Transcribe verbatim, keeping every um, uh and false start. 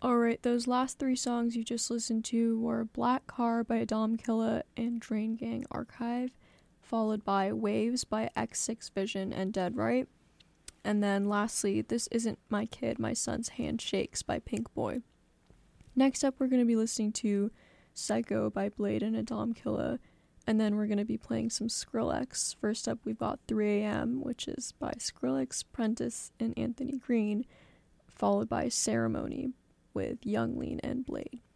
Alright, those last three songs you just listened to were Black Car by Dom Killa and Drain Gang Archive, followed by Waves by X six Vision and Dead Right, and then lastly, This Isn't My Kid, My Son's Hand Shakes by Pink Boy. Next up, we're going to be listening to Psycho by Blade and Dom Killa, and then we're going to be playing some Skrillex. First up, we've got three A M, which is by Skrillex, Prentice, and Anthony Green, followed by Ceremony with Young Lean and Blade.